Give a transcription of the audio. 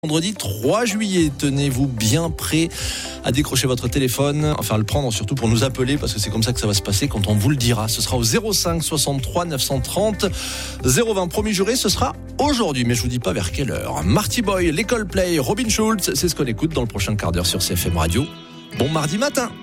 Vendredi 3 juillet, tenez-vous bien prêt à décrocher votre téléphone, enfin à le prendre surtout pour nous appeler parce que c'est comme ça que ça va se passer quand on vous le dira. Ce sera au 05 63 930 020. Promis juré, ce sera aujourd'hui, mais je vous dis pas vers quelle heure. Marty Boy, les Coldplay, Robin Schulz, c'est ce qu'on écoute dans le prochain quart d'heure sur CFM Radio. Bon mardi matin.